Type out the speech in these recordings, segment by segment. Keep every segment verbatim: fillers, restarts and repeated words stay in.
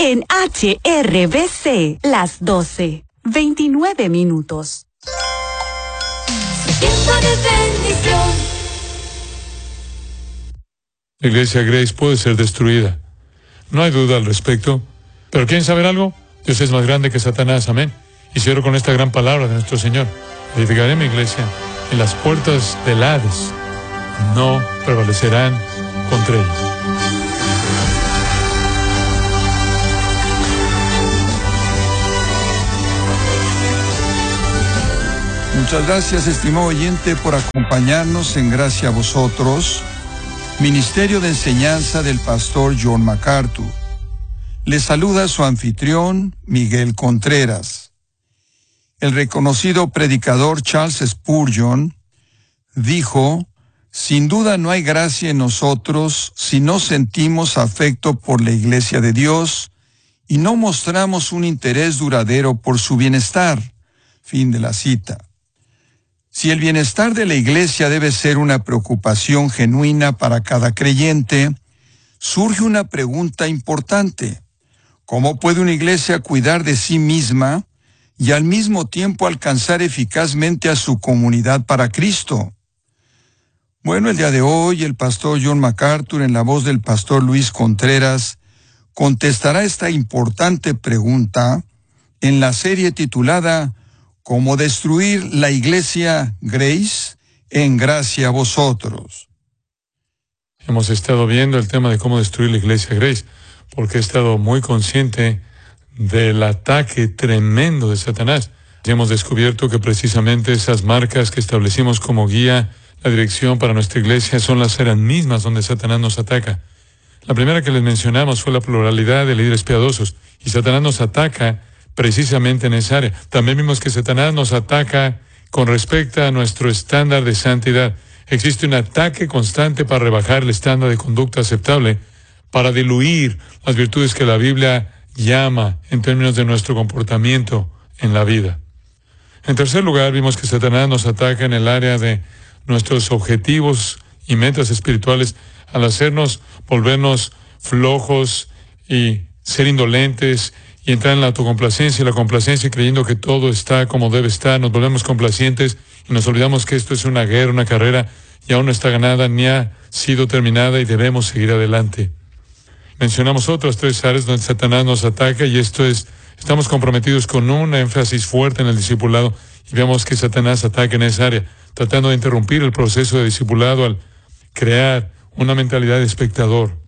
En H R B C, las doce, veintinueve minutos. Tiempo de bendición. La iglesia Grace puede ser destruida. No hay duda al respecto. Pero ¿quieren saber algo? Dios es más grande que Satanás, amén. Y cierro con esta gran palabra de nuestro Señor. Edificaré mi iglesia y las puertas del Hades no prevalecerán contra ella. Muchas gracias, estimado oyente, por acompañarnos en Gracia a Vosotros, Ministerio de Enseñanza del Pastor John MacArthur. Le saluda su anfitrión, Miguel Contreras. El reconocido predicador Charles Spurgeon dijo: sin duda no hay gracia en nosotros si no sentimos afecto por la Iglesia de Dios y no mostramos un interés duradero por su bienestar. Fin de la cita. Si el bienestar de la Iglesia debe ser una preocupación genuina para cada creyente, surge una pregunta importante. ¿Cómo puede una iglesia cuidar de sí misma y al mismo tiempo alcanzar eficazmente a su comunidad para Cristo? Bueno, el día de hoy el pastor John MacArthur, en la voz del pastor Luis Contreras, contestará esta importante pregunta en la serie titulada ¿Cómo destruir la iglesia Grace en Gracia a Vosotros? Hemos estado viendo el tema de cómo destruir la iglesia Grace, porque he estado muy consciente del ataque tremendo de Satanás. Y hemos descubierto que precisamente esas marcas que establecimos como guía, la dirección para nuestra iglesia, son las eras mismas donde Satanás nos ataca. La primera que les mencionamos fue la pluralidad de líderes piadosos, y Satanás nos ataca precisamente en esa área. También vimos que Satanás nos ataca con respecto a nuestro estándar de santidad. Existe un ataque constante para rebajar el estándar de conducta aceptable, para diluir las virtudes que la Biblia llama en términos de nuestro comportamiento en la vida. En tercer lugar, vimos que Satanás nos ataca en el área de nuestros objetivos y metas espirituales al hacernos volvernos flojos y ser indolentes y entrar en la autocomplacencia y la complacencia, creyendo que todo está como debe estar. Nos volvemos complacientes y nos olvidamos que esto es una guerra, una carrera, y aún no está ganada ni ha sido terminada y debemos seguir adelante. Mencionamos otras tres áreas donde Satanás nos ataca, y esto es, estamos comprometidos con un énfasis fuerte en el discipulado, y vemos que Satanás ataca en esa área, tratando de interrumpir el proceso de discipulado al crear una mentalidad de espectador.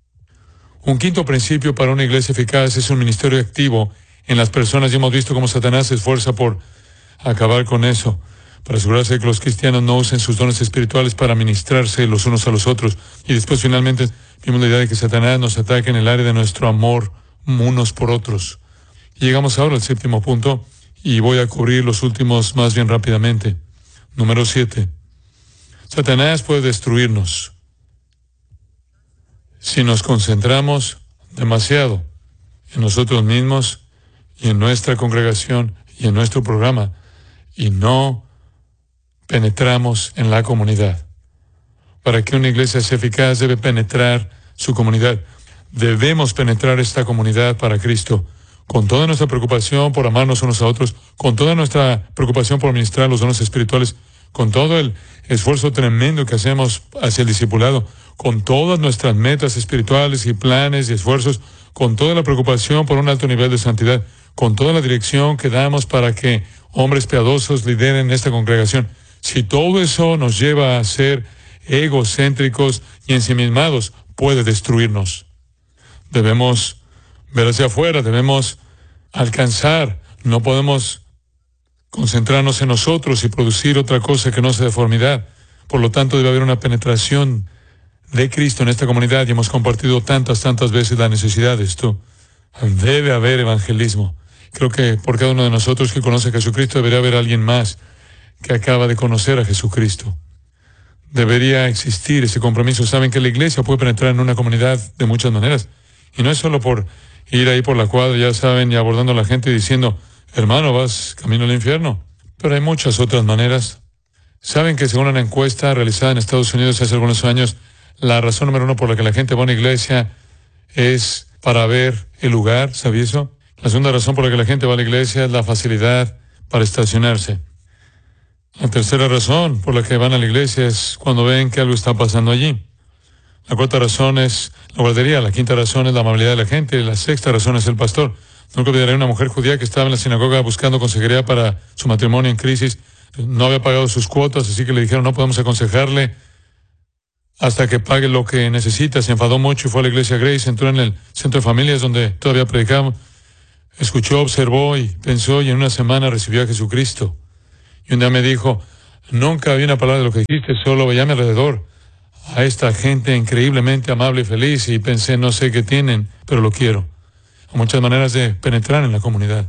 Un quinto principio para una iglesia eficaz es un ministerio activo en las personas, y hemos visto cómo Satanás se esfuerza por acabar con eso, para asegurarse de que los cristianos no usen sus dones espirituales para ministrarse los unos a los otros. Y después finalmente vimos la idea de que Satanás nos ataca en el área de nuestro amor unos por otros. Y llegamos ahora al séptimo punto, y voy a cubrir los últimos más bien rápidamente. Número siete. Satanás puede destruirnos si nos concentramos demasiado en nosotros mismos y en nuestra congregación y en nuestro programa, y no penetramos en la comunidad. Para que una iglesia sea eficaz, debe penetrar su comunidad. Debemos penetrar esta comunidad para Cristo, con toda nuestra preocupación por amarnos unos a otros, con toda nuestra preocupación por ministrar los dones espirituales, con todo el esfuerzo tremendo que hacemos hacia el discipulado, con todas nuestras metas espirituales y planes y esfuerzos, con toda la preocupación por un alto nivel de santidad, con toda la dirección que damos para que hombres piadosos lideren esta congregación. Si todo eso nos lleva a ser egocéntricos y ensimismados, puede destruirnos. Debemos ver hacia afuera, debemos alcanzar, no podemos concentrarnos en nosotros y producir otra cosa que no sea deformidad. Por lo tanto, debe haber una penetración de Cristo en esta comunidad, y hemos compartido tantas, tantas veces la necesidad de esto. Debe haber evangelismo. Creo que por cada uno de nosotros que conoce a Jesucristo debería haber alguien más que acaba de conocer a Jesucristo. Debería existir ese compromiso. Saben que la iglesia puede penetrar en una comunidad de muchas maneras, y no es solo por ir ahí por la cuadra, ya saben, y abordando a la gente y diciendo: hermano, vas camino al infierno. Pero hay muchas otras maneras. Saben que según una encuesta realizada en Estados Unidos hace algunos años, la razón número uno por la que la gente va a una iglesia es para ver el lugar, ¿sabía eso? La segunda razón por la que la gente va a la iglesia es la facilidad para estacionarse. La tercera razón por la que van a la iglesia es cuando ven que algo está pasando allí. La cuarta razón es la guardería, la quinta razón es la amabilidad de la gente, y la sexta razón es el pastor. Nunca olvidaré una mujer judía que estaba en la sinagoga buscando consejería para su matrimonio en crisis. No había pagado sus cuotas, así que le dijeron, no podemos aconsejarle hasta que pague lo que necesita. Se enfadó mucho y fue a la iglesia Grace, entró en el centro de familias donde todavía predicamos. Escuchó, observó y pensó, y en una semana recibió a Jesucristo. Y un día me dijo, nunca había una palabra de lo que dijiste, solo veía a mi alrededor a esta gente increíblemente amable y feliz, y pensé, no sé qué tienen, pero lo quiero. Hay muchas maneras de penetrar en la comunidad.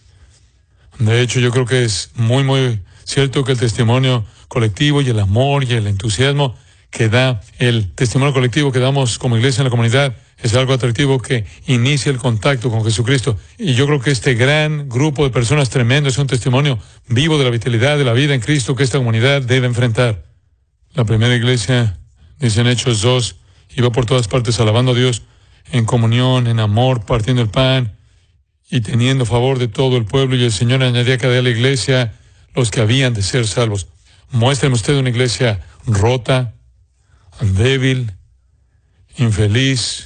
De hecho, yo creo que es muy, muy cierto que el testimonio colectivo y el amor y el entusiasmo que da el testimonio colectivo que damos como iglesia en la comunidad es algo atractivo que inicia el contacto con Jesucristo. Y yo creo que este gran grupo de personas tremendo es un testimonio vivo de la vitalidad de la vida en Cristo que esta comunidad debe enfrentar. La primera iglesia, dice en Hechos dos, iba por todas partes alabando a Dios en comunión, en amor, partiendo el pan y teniendo favor de todo el pueblo, y el Señor añadía a cada día a la iglesia los que habían de ser salvos. Muéstrame usted una iglesia rota, débil, infeliz,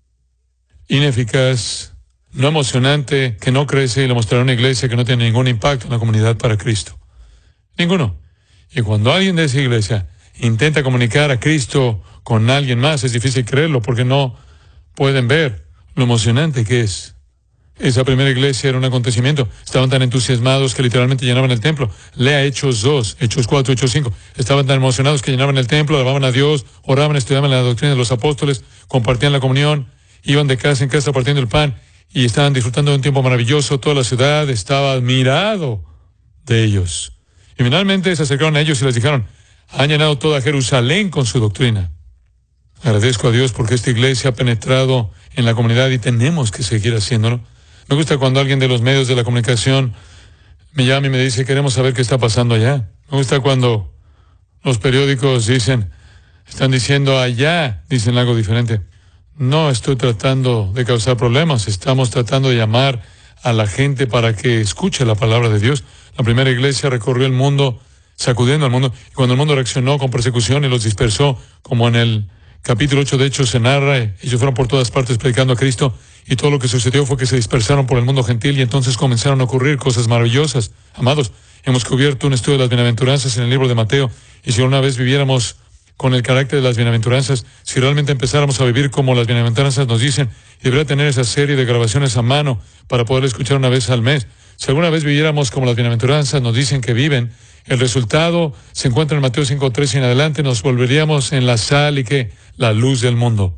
ineficaz, no emocionante, que no crece, y le mostrará una iglesia que no tiene ningún impacto en la comunidad para Cristo. Ninguno. Y cuando alguien de esa iglesia intenta comunicar a Cristo con alguien más, es difícil creerlo porque no pueden ver lo emocionante que es. Esa primera iglesia era un acontecimiento. Estaban tan entusiasmados que literalmente llenaban el templo. Lea Hechos dos, Hechos cuatro, Hechos cinco. Estaban tan emocionados que llenaban el templo, alababan a Dios, oraban, estudiaban la doctrina de los apóstoles, compartían la comunión, iban de casa en casa partiendo el pan y estaban disfrutando de un tiempo maravilloso. Toda la ciudad estaba admirado de ellos. Y finalmente se acercaron a ellos y les dijeron, han llenado toda Jerusalén con su doctrina. Agradezco a Dios porque esta iglesia ha penetrado en la comunidad y tenemos que seguir haciéndolo. Me gusta cuando alguien de los medios de la comunicación me llama y me dice, queremos saber qué está pasando allá. Me gusta cuando los periódicos dicen, están diciendo allá, dicen algo diferente. No estoy tratando de causar problemas, estamos tratando de llamar a la gente para que escuche la palabra de Dios. La primera iglesia recorrió el mundo, sacudiendo al mundo, y cuando el mundo reaccionó con persecución y los dispersó, como en el capítulo ocho de Hechos se narra, ellos fueron por todas partes predicando a Cristo, y todo lo que sucedió fue que se dispersaron por el mundo gentil, y entonces comenzaron a ocurrir cosas maravillosas. Amados, hemos cubierto un estudio de las bienaventuranzas en el libro de Mateo, y si una vez viviéramos con el carácter de las bienaventuranzas, si realmente empezáramos a vivir como las bienaventuranzas nos dicen, y debería tener esa serie de grabaciones a mano para poder escuchar una vez al mes. Si alguna vez viviéramos como las bienaventuranzas nos dicen que viven, el resultado se encuentra en Mateo cinco tres y en adelante, nos volveríamos en la sal y que la luz del mundo.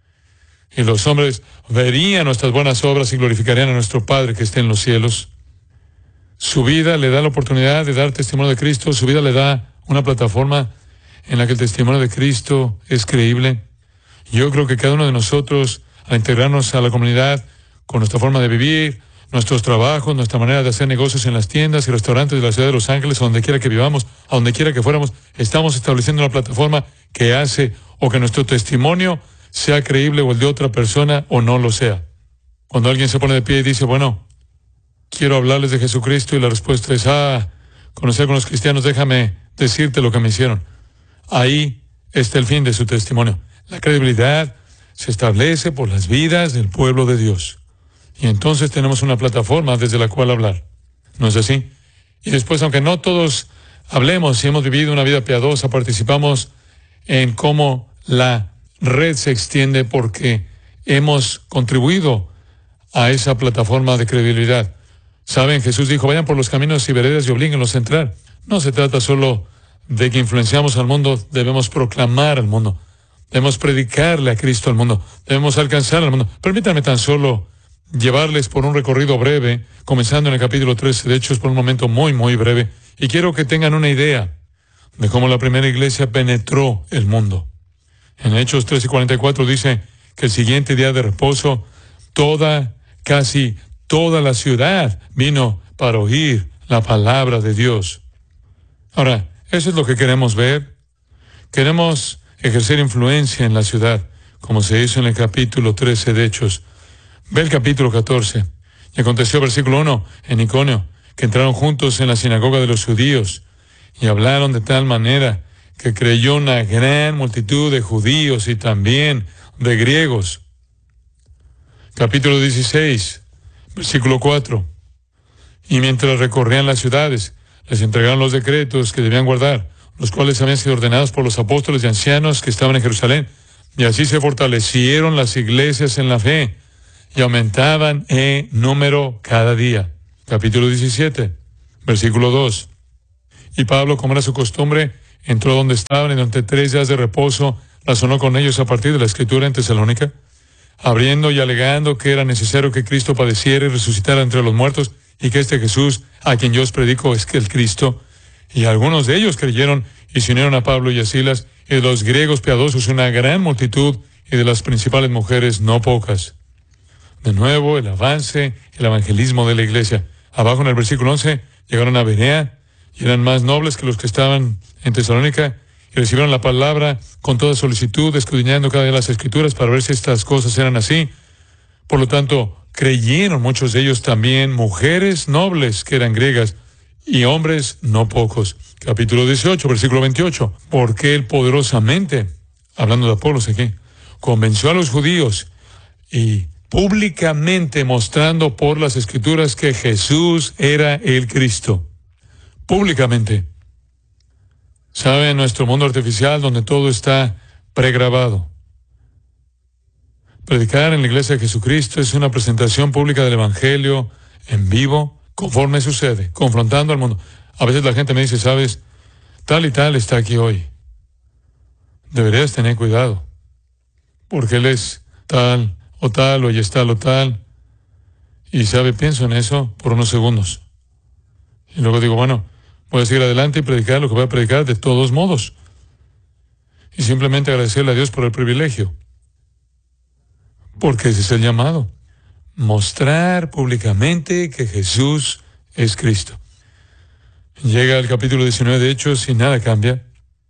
Y los hombres verían nuestras buenas obras y glorificarían a nuestro Padre que esté en los cielos. Su vida le da la oportunidad de dar testimonio de Cristo, su vida le da una plataforma en la que el testimonio de Cristo es creíble. Yo creo que cada uno de nosotros, al integrarnos a la comunidad con nuestra forma de vivir, nuestros trabajos, nuestra manera de hacer negocios en las tiendas y restaurantes de la ciudad de Los Ángeles, a donde quiera que vivamos, a donde quiera que fuéramos, estamos estableciendo una plataforma que hace o que nuestro testimonio sea creíble o el de otra persona o no lo sea. Cuando alguien se pone de pie y dice, bueno, quiero hablarles de Jesucristo, y la respuesta es, ah, conocer con los cristianos, déjame decirte lo que me hicieron. Ahí está el fin de su testimonio. La credibilidad se establece por las vidas del pueblo de Dios. Y entonces tenemos una plataforma desde la cual hablar. ¿No es así? Y después, aunque no todos hablemos, si hemos vivido una vida piadosa, participamos en cómo la red se extiende porque hemos contribuido a esa plataforma de credibilidad. Saben, Jesús dijo, vayan por los caminos y veredas y oblíguenlos a entrar. No se trata solo de que influenciamos al mundo, debemos proclamar al mundo. Debemos predicarle a Cristo al mundo. Debemos alcanzar al mundo. Permítanme tan solo llevarles por un recorrido breve, comenzando en el capítulo trece de Hechos, por un momento muy, muy breve. Y quiero que tengan una idea de cómo la primera iglesia penetró el mundo. En Hechos trece y cuarenta y cuatro dice que el siguiente día de reposo, toda, casi toda la ciudad vino para oír la palabra de Dios. Ahora, eso es lo que queremos ver. Queremos ejercer influencia en la ciudad, como se hizo en el capítulo trece de Hechos. Ve el capítulo catorce. Y aconteció, versículo uno, en Iconio, que entraron juntos en la sinagoga de los judíos, y hablaron de tal manera que creyó una gran multitud de judíos y también de griegos. Capítulo dieciséis, versículo cuatro. Y mientras recorrían las ciudades, les entregaron los decretos que debían guardar, los cuales habían sido ordenados por los apóstoles y ancianos que estaban en Jerusalén. Y así se fortalecieron las iglesias en la fe, y aumentaban en número cada día. Capítulo diecisiete, versículo dos. Y Pablo, como era su costumbre, entró donde estaban y durante tres días de reposo razonó con ellos a partir de la Escritura en Tesalónica, abriendo y alegando que era necesario que Cristo padeciera y resucitara entre los muertos, y que este Jesús, a quien yo os predico, es que el Cristo. Y algunos de ellos creyeron y se unieron a Pablo y a Silas, y de los griegos piadosos una gran multitud, y de las principales mujeres no pocas. De nuevo, el avance, el evangelismo de la iglesia. Abajo en el versículo once, llegaron a Berea, y eran más nobles que los que estaban en Tesalónica, y recibieron la palabra con toda solicitud, escudriñando cada día las Escrituras para ver si estas cosas eran así. Por lo tanto, creyeron muchos de ellos también, mujeres nobles que eran griegas, y hombres no pocos. Capítulo dieciocho, versículo veintiocho. Porque él poderosamente, hablando de Apolos aquí, convenció a los judíos y públicamente mostrando por las Escrituras que Jesús era el Cristo. Públicamente. ¿Sabe? En nuestro mundo artificial, donde todo está pregrabado, predicar en la iglesia de Jesucristo es una presentación pública del Evangelio en vivo, conforme sucede, confrontando al mundo. A veces la gente me dice, ¿sabes? Tal y tal está aquí hoy. Deberías tener cuidado, porque él es tal o tal, o ella es tal o tal. Y, ¿sabe? Pienso en eso por unos segundos. Y luego digo, bueno, voy a seguir adelante y predicar lo que voy a predicar de todos modos. Y simplemente agradecerle a Dios por el privilegio. Porque ese es el llamado. Mostrar públicamente que Jesús es Cristo. Llega el capítulo diecinueve de Hechos y nada cambia.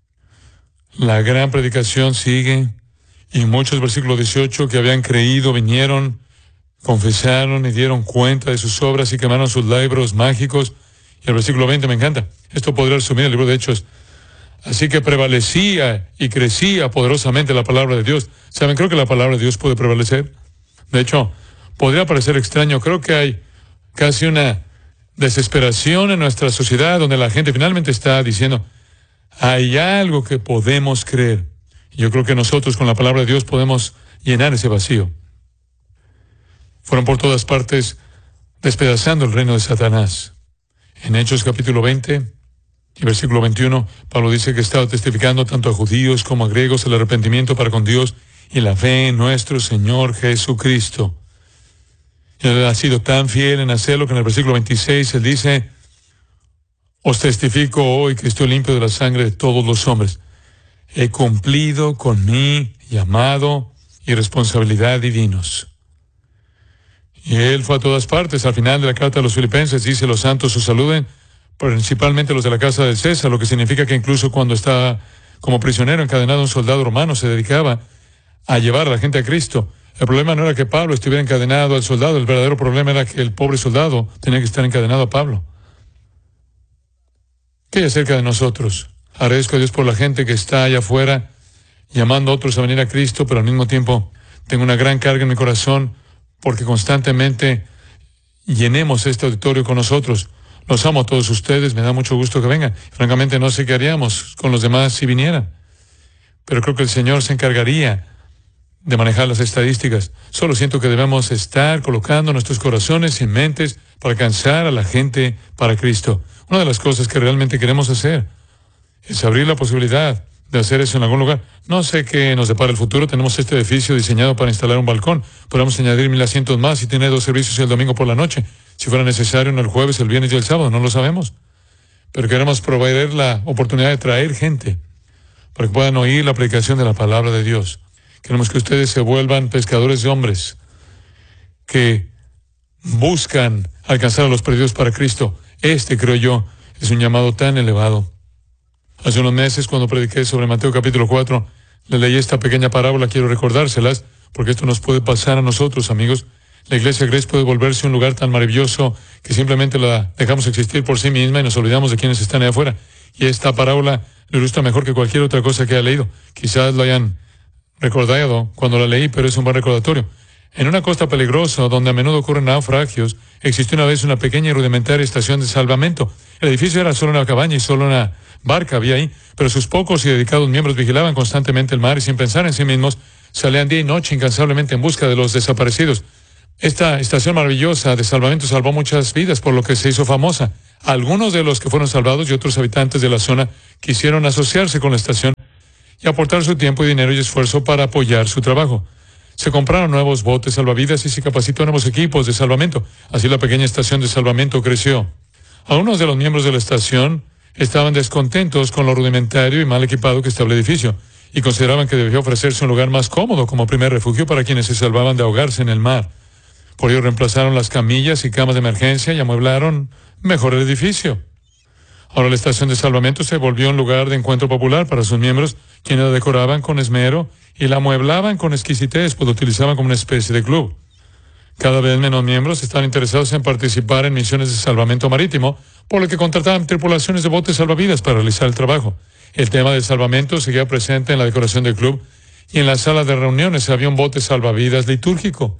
La gran predicación sigue. Y muchos, versículo dieciocho, que habían creído, vinieron, confesaron y dieron cuenta de sus obras y quemaron sus libros mágicos. Y el versículo veinte me encanta. Esto podría resumir el libro de Hechos. Así que prevalecía y crecía poderosamente la palabra de Dios. ¿Saben? Creo que la palabra de Dios puede prevalecer. De hecho, podría parecer extraño. Creo que hay casi una desesperación en nuestra sociedad donde la gente finalmente está diciendo, hay algo que podemos creer. Yo creo que nosotros con la palabra de Dios podemos llenar ese vacío. Fueron por todas partes despedazando el reino de Satanás. En Hechos capítulo veinte y versículo veintiuno, Pablo dice que estaba testificando tanto a judíos como a griegos el arrepentimiento para con Dios y la fe en nuestro Señor Jesucristo. Y él ha sido tan fiel en hacerlo que en el versículo veintiséis él dice, os testifico hoy que estoy limpio de la sangre de todos los hombres. He cumplido con mi llamado y responsabilidad divinos. Y él fue a todas partes. Al final de la carta a los Filipenses dice, los santos os saluden, principalmente los de la casa del César, lo que significa que incluso cuando estaba como prisionero encadenado un soldado romano se dedicaba a llevar a la gente a Cristo. El problema no era que Pablo estuviera encadenado al soldado, el verdadero problema era que el pobre soldado tenía que estar encadenado a Pablo. ¿Qué hay acerca de nosotros? Agradezco a Dios por la gente que está allá afuera llamando a otros a venir a Cristo, pero al mismo tiempo tengo una gran carga en mi corazón porque constantemente llenemos este auditorio con nosotros. Los amo a todos ustedes, me da mucho gusto que vengan. Francamente no sé qué haríamos con los demás si vinieran, pero creo que el Señor se encargaría de manejar las estadísticas. Solo siento que debemos estar colocando nuestros corazones y mentes para alcanzar a la gente para Cristo. Una de las cosas que realmente queremos hacer es abrir la posibilidad de hacer eso en algún lugar. No sé qué nos depara el futuro. Tenemos este edificio diseñado para instalar un balcón. Podemos añadir mil asientos más y tener dos servicios el domingo por la noche. Si fuera necesario, en el jueves, el viernes y el sábado. No lo sabemos. Pero queremos proveer la oportunidad de traer gente para que puedan oír la predicación de la palabra de Dios. Queremos que ustedes se vuelvan pescadores de hombres que buscan alcanzar a los perdidos para Cristo. Este, creo yo, es un llamado tan elevado. Hace unos meses, cuando prediqué sobre Mateo capítulo cuatro, le leí esta pequeña parábola, quiero recordárselas, porque esto nos puede pasar a nosotros, amigos. La iglesia Grace puede volverse un lugar tan maravilloso que simplemente la dejamos existir por sí misma y nos olvidamos de quienes están ahí afuera. Y esta parábola lo ilustra mejor que cualquier otra cosa que haya leído. Quizás lo hayan recordado cuando la leí, pero es un buen recordatorio. En una costa peligrosa, donde a menudo ocurren naufragios, existió una vez una pequeña y rudimentaria estación de salvamento. El edificio era solo una cabaña y solo una barca había ahí, pero sus pocos y dedicados miembros vigilaban constantemente el mar y sin pensar en sí mismos, salían día y noche incansablemente en busca de los desaparecidos. Esta estación maravillosa de salvamento salvó muchas vidas, por lo que se hizo famosa. Algunos de los que fueron salvados y otros habitantes de la zona quisieron asociarse con la estación y aportar su tiempo y dinero y esfuerzo para apoyar su trabajo. Se compraron nuevos botes salvavidas y se capacitó nuevos equipos de salvamento. Así la pequeña estación de salvamento creció. Algunos de los miembros de la estación estaban descontentos con lo rudimentario y mal equipado que estaba el edificio y consideraban que debía ofrecerse un lugar más cómodo como primer refugio para quienes se salvaban de ahogarse en el mar. Por ello reemplazaron las camillas y camas de emergencia y amueblaron mejor el edificio. Ahora la estación de salvamento se volvió un lugar de encuentro popular para sus miembros, quienes la decoraban con esmero y la amueblaban con exquisitez, pues lo utilizaban como una especie de club. Cada vez menos miembros estaban interesados en participar en misiones de salvamento marítimo, por lo que contrataban tripulaciones de botes salvavidas para realizar el trabajo. El tema del salvamento seguía presente en la decoración del club y en la sala de reuniones había un bote salvavidas litúrgico.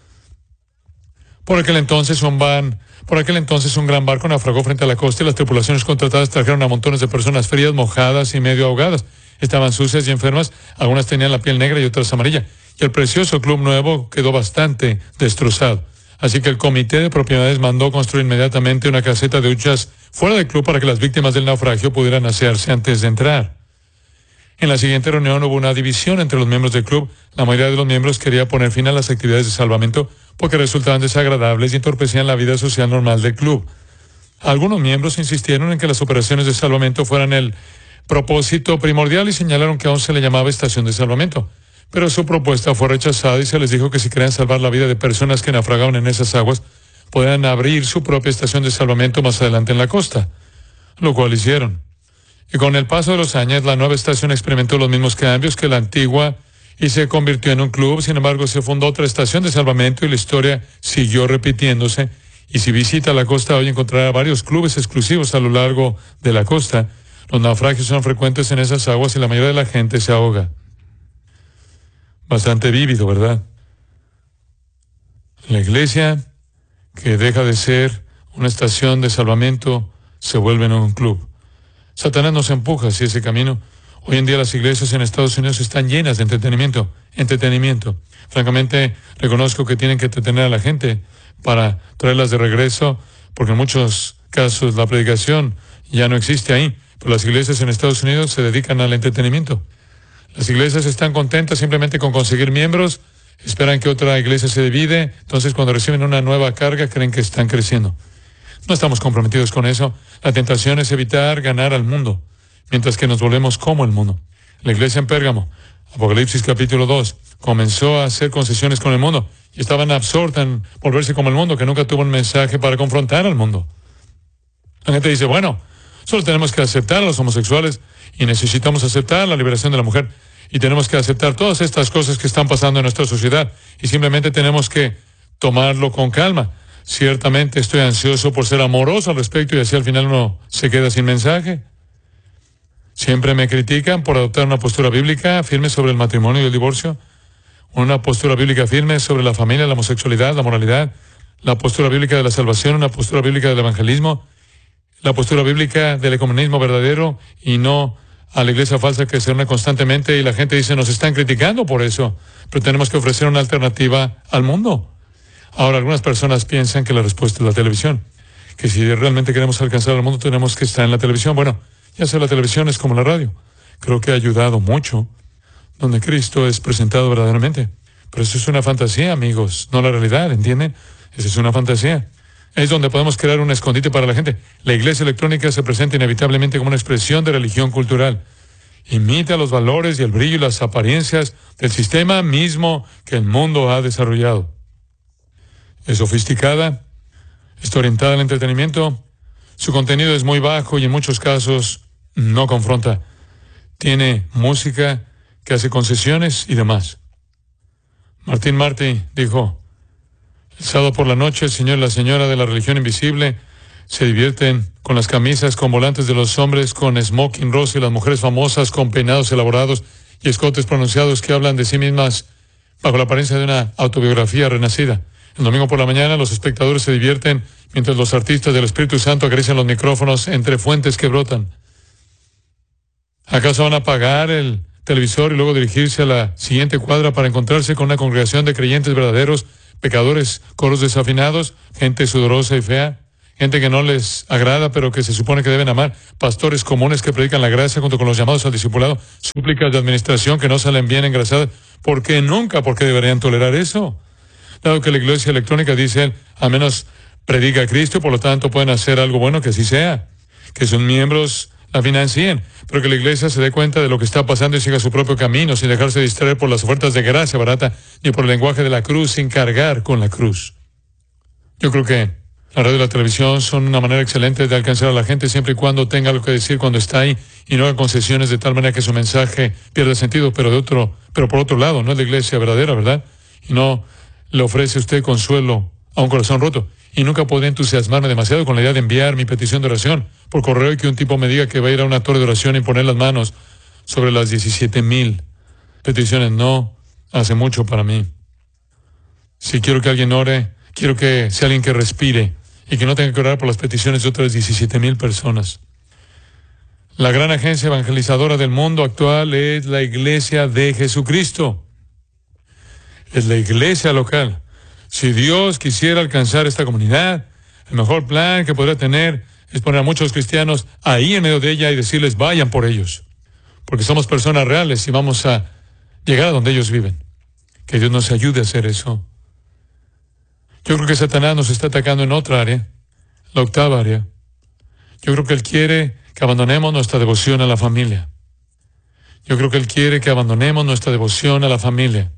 Por aquel entonces un van, por aquel entonces un gran barco naufragó frente a la costa y las tripulaciones contratadas trajeron a montones de personas frías, mojadas y medio ahogadas. Estaban sucias y enfermas, algunas tenían la piel negra y otras amarilla, y el precioso club nuevo quedó bastante destrozado. Así que el comité de propiedades mandó construir inmediatamente una caseta de duchas fuera del club para que las víctimas del naufragio pudieran asearse antes de entrar. En la siguiente reunión hubo una división entre los miembros del club. La mayoría de los miembros quería poner fin a las actividades de salvamento porque resultaban desagradables y entorpecían la vida social normal del club. Algunos miembros insistieron en que las operaciones de salvamento fueran el propósito primordial y señalaron que aún se le llamaba estación de salvamento. Pero su propuesta fue rechazada y se les dijo que si querían salvar la vida de personas que naufragaban en esas aguas, podían abrir su propia estación de salvamento más adelante en la costa, lo cual hicieron. Y con el paso de los años, la nueva estación experimentó los mismos cambios que la antigua y se convirtió en un club. Sin embargo, se fundó otra estación de salvamento y la historia siguió repitiéndose. Y si visita la costa hoy encontrará varios clubes exclusivos a lo largo de la costa. Los naufragios son frecuentes en esas aguas y la mayoría de la gente se ahoga. Bastante vívido, ¿verdad? La iglesia, que deja de ser una estación de salvamento, se vuelve en un club. Satanás nos empuja hacia ese camino. Hoy en día las iglesias en Estados Unidos están llenas de entretenimiento. Entretenimiento. Francamente, reconozco que tienen que entretener a la gente para traerlas de regreso, porque en muchos casos la predicación ya no existe ahí. Pero las iglesias en Estados Unidos se dedican al entretenimiento. Las iglesias están contentas simplemente con conseguir miembros, esperan que otra iglesia se divide, entonces cuando reciben una nueva carga creen que están creciendo. No estamos comprometidos con eso. La tentación es evitar ganar al mundo, mientras que nos volvemos como el mundo. La iglesia en Pérgamo, Apocalipsis capítulo dos, comenzó a hacer concesiones con el mundo y estaban absortas en volverse como el mundo, que nunca tuvo un mensaje para confrontar al mundo. La gente dice, bueno, solo tenemos que aceptar a los homosexuales y necesitamos aceptar la liberación de la mujer y tenemos que aceptar todas estas cosas que están pasando en nuestra sociedad y simplemente tenemos que tomarlo con calma. Ciertamente estoy ansioso por ser amoroso al respecto y así al final uno se queda sin mensaje. Siempre me critican por adoptar una postura bíblica firme sobre el matrimonio y el divorcio, una postura bíblica firme sobre la familia, la homosexualidad, la moralidad, la postura bíblica de la salvación, una postura bíblica del evangelismo, la postura bíblica del ecumenismo verdadero y no a la iglesia falsa que se une constantemente y la gente dice nos están criticando por eso, pero tenemos que ofrecer una alternativa al mundo. Ahora, algunas personas piensan que la respuesta es la televisión, que si realmente queremos alcanzar al mundo tenemos que estar en la televisión. Bueno, ya sea la televisión es como la radio. Creo que ha ayudado mucho donde Cristo es presentado verdaderamente. Pero eso es una fantasía, amigos, no la realidad, ¿entienden? Esa es una fantasía. Es donde podemos crear un escondite para la gente. La iglesia electrónica se presenta inevitablemente como una expresión de religión cultural. Imita los valores y el brillo y las apariencias del sistema mismo que el mundo ha desarrollado. Es sofisticada, está orientada al entretenimiento, su contenido es muy bajo y en muchos casos no confronta. Tiene música que hace concesiones y demás. Martín Marty dijo, El sábado por la noche, el señor y la señora de la religión invisible se divierten con las camisas con volantes de los hombres con smoking rosa y las mujeres famosas con peinados elaborados y escotes pronunciados que hablan de sí mismas bajo la apariencia de una autobiografía renacida. El domingo por la mañana los espectadores se divierten mientras los artistas del Espíritu Santo acarician los micrófonos entre fuentes que brotan. ¿Acaso van a apagar el televisor y luego dirigirse a la siguiente cuadra para encontrarse con una congregación de creyentes verdaderos, pecadores, coros desafinados, gente sudorosa y fea? Gente que no les agrada, pero que se supone que deben amar. Pastores comunes que predican la gracia junto con los llamados al discipulado. Súplicas de administración que no salen bien engrasadas. ¿Por qué nunca? ¿Por qué deberían tolerar eso? Dado que la iglesia electrónica, dice él, a menos predica a Cristo, por lo tanto pueden hacer algo bueno, que así sea. Que sus miembros la financien, pero que la iglesia se dé cuenta de lo que está pasando y siga su propio camino, sin dejarse distraer por las ofertas de gracia barata, ni por el lenguaje de la cruz, sin cargar con la cruz. Yo creo que la radio y la televisión son una manera excelente de alcanzar a la gente siempre y cuando tenga algo que decir cuando está ahí y no haga concesiones de tal manera que su mensaje pierda sentido, pero de otro, pero por otro lado, no es la iglesia verdadera, ¿verdad? Y no le ofrece usted consuelo a un corazón roto. Y nunca podré entusiasmarme demasiado con la idea de enviar mi petición de oración por correo y que un tipo me diga que va a ir a una torre de oración y poner las manos sobre las diecisiete mil peticiones. No hace mucho para mí. Si quiero que alguien ore, quiero que sea alguien que respire y que no tenga que orar por las peticiones de otras diecisiete mil personas. La gran agencia evangelizadora del mundo actual es la Iglesia de Jesucristo. Es la iglesia local. Si Dios quisiera alcanzar esta comunidad, el mejor plan que podría tener es poner a muchos cristianos ahí en medio de ella y decirles vayan por ellos. Porque somos personas reales y vamos a llegar a donde ellos viven. Que Dios nos ayude a hacer eso. Yo creo que Satanás nos está atacando en otra área, la octava área. Yo creo que Él quiere que abandonemos nuestra devoción a la familia. Yo creo que Él quiere que abandonemos nuestra devoción a la familia.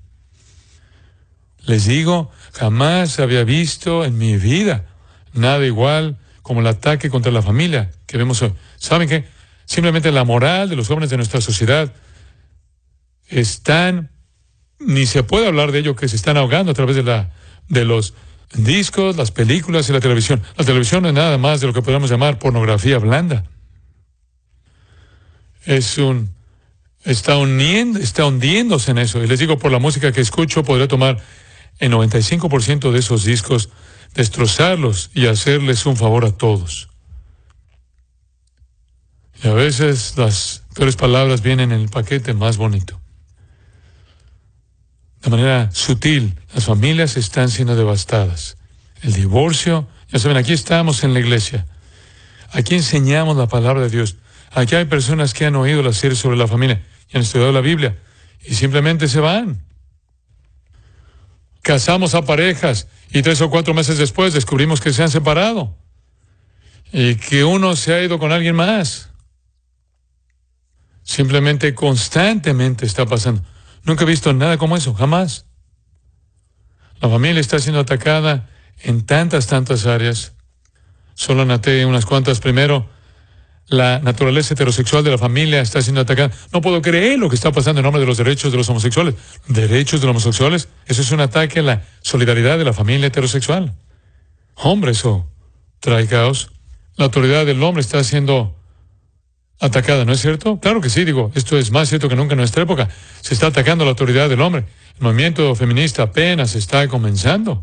Les digo, jamás había visto en mi vida nada igual como el ataque contra la familia que vemos hoy. ¿Saben qué? Simplemente la moral de los jóvenes de nuestra sociedad están, ni se puede hablar de ello, que se están ahogando a través de la de los discos, las películas y la televisión. La televisión no es nada más de lo que podemos llamar pornografía blanda. Es un... Está, uniendo, está hundiéndose en eso. Y les digo, por la música que escucho, podría tomar el noventa y cinco por ciento de esos discos, destrozarlos y hacerles un favor a todos. Y a veces las peores palabras vienen en el paquete más bonito. De manera sutil, las familias están siendo devastadas. El divorcio, ya saben, aquí estamos en la iglesia. Aquí enseñamos la palabra de Dios. Aquí hay personas que han oído las series sobre la familia y han estudiado la Biblia y simplemente se van. Casamos a parejas y tres o cuatro meses después descubrimos que se han separado y que uno se ha ido con alguien más. Simplemente, constantemente está pasando. Nunca he visto nada como eso, jamás. La familia está siendo atacada en tantas, tantas áreas. Solo anoté unas cuantas. Primero, la naturaleza heterosexual de la familia está siendo atacada. No puedo creer lo que está pasando en nombre de los derechos de los homosexuales. ¿Derechos de los homosexuales? Eso es un ataque a la solidaridad de la familia heterosexual. Hombre, eso trae caos. La autoridad del hombre está siendo atacada, ¿no es cierto? Claro que sí, digo, esto es más cierto que nunca en nuestra época. Se está atacando la autoridad del hombre. El movimiento feminista apenas está comenzando.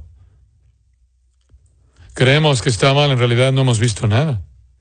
Creemos que está mal, en realidad no hemos visto nada.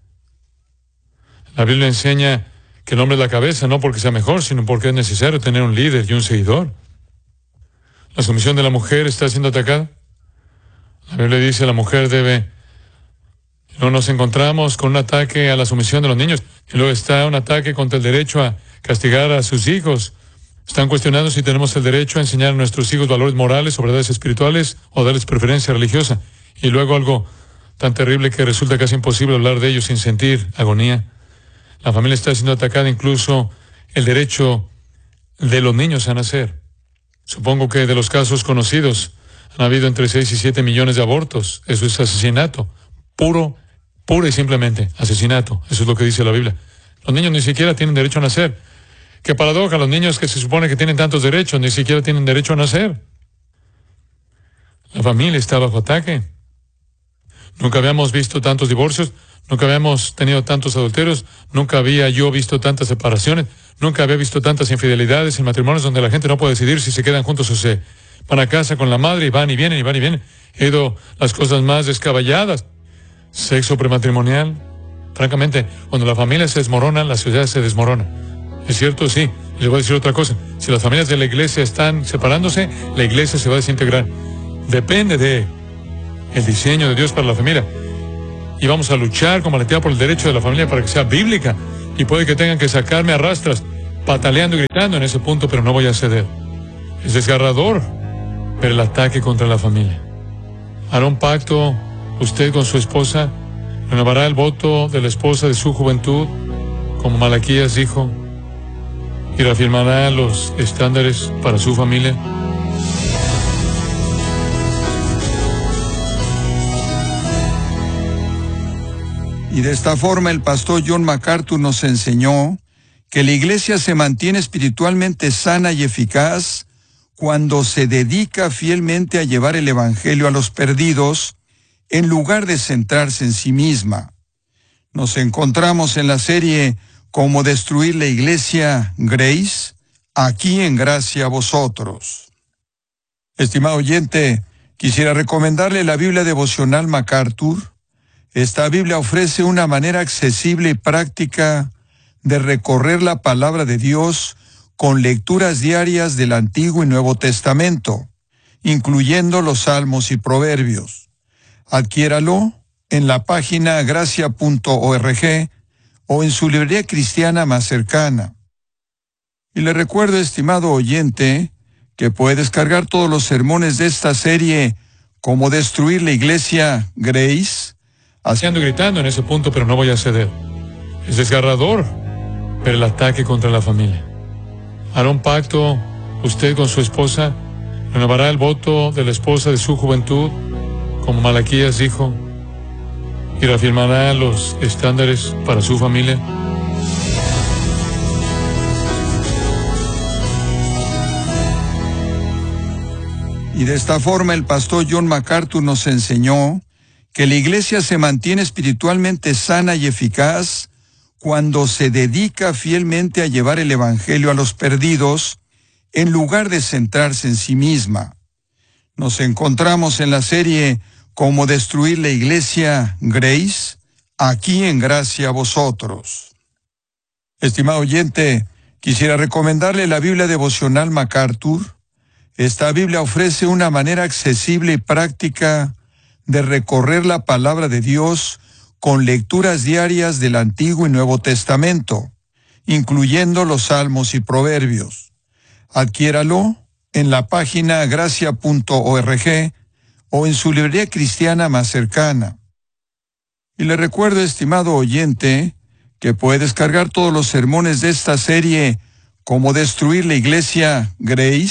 La Biblia enseña que el hombre es la cabeza, no porque sea mejor, sino porque es necesario tener un líder y un seguidor. La sumisión de la mujer está siendo atacada. La Biblia dice que la mujer debe... No nos encontramos con un ataque a la sumisión de los niños. Y luego está un ataque contra el derecho a castigar a sus hijos. Están cuestionando si tenemos el derecho a enseñar a nuestros hijos valores morales o verdades espirituales o darles preferencia religiosa. Y luego algo tan terrible que resulta casi imposible hablar de ellos sin sentir agonía. La familia está siendo atacada, incluso el derecho de los niños a nacer. Supongo que de los casos conocidos han habido entre seis y siete millones de abortos. Eso es asesinato. Puro, puro y simplemente asesinato. Eso es lo que dice la Biblia. Los niños ni siquiera tienen derecho a nacer. Qué paradoja, los niños que se supone que tienen tantos derechos, ni siquiera tienen derecho a nacer. La familia está bajo ataque. Nunca habíamos visto tantos divorcios, nunca habíamos tenido tantos adulterios, nunca había yo visto tantas separaciones, nunca había visto tantas infidelidades en matrimonios donde la gente no puede decidir si se quedan juntos o se van a casa con la madre y van y vienen y van y vienen. He ido las cosas más descabelladas. Sexo prematrimonial. Francamente, cuando la familia se desmorona, la sociedad se desmorona. ¿Es cierto? Sí. Y les voy a decir otra cosa. Si las familias de la iglesia están separándose, la iglesia se va a desintegrar. Depende de el diseño de Dios para la familia. Y vamos a luchar con valentía por el derecho de la familia para que sea bíblica. Y puede que tengan que sacarme a rastras, pataleando y gritando en ese punto, pero no voy a ceder. Es desgarrador ver el ataque contra la familia. Hará un pacto usted con su esposa, renovará el voto de la esposa de su juventud, como Malaquías dijo, y reafirmará los estándares para su familia. Y de esta forma el pastor John MacArthur nos enseñó que la iglesia se mantiene espiritualmente sana y eficaz cuando se dedica fielmente a llevar el evangelio a los perdidos, en lugar de centrarse en sí misma. Nos encontramos en la serie Cómo destruir la iglesia Grace, aquí en Gracia a Vosotros. Estimado oyente, quisiera recomendarle la Biblia devocional MacArthur. Esta Biblia ofrece una manera accesible y práctica de recorrer la palabra de Dios con lecturas diarias del Antiguo y Nuevo Testamento, incluyendo los Salmos y Proverbios. Adquiéralo en la página gracia punto org o en su librería cristiana más cercana. Y le recuerdo, estimado oyente, que puede descargar todos los sermones de esta serie Cómo destruir la iglesia Grace, haciendo y gritando en ese punto, pero no voy a ceder. Es desgarrador ver el ataque contra la familia. Hará un pacto usted con su esposa, renovará el voto de la esposa de su juventud, como Malaquías dijo, y reafirmará los estándares para su familia. Y de esta forma el pastor John MacArthur nos enseñó que la iglesia se mantiene espiritualmente sana y eficaz cuando se dedica fielmente a llevar el evangelio a los perdidos, en lugar de centrarse en sí misma. Nos encontramos en la serie Cómo destruir la iglesia Grace, aquí en Gracia a Vosotros. Estimado oyente, quisiera recomendarle la Biblia devocional MacArthur. Esta Biblia ofrece una manera accesible y práctica de recorrer la palabra de Dios con lecturas diarias del Antiguo y Nuevo Testamento, incluyendo los Salmos y Proverbios. Adquiéralo en la página gracia punto org o en su librería cristiana más cercana. Y le recuerdo, estimado oyente, que puede descargar todos los sermones de esta serie Cómo destruir la iglesia Grace,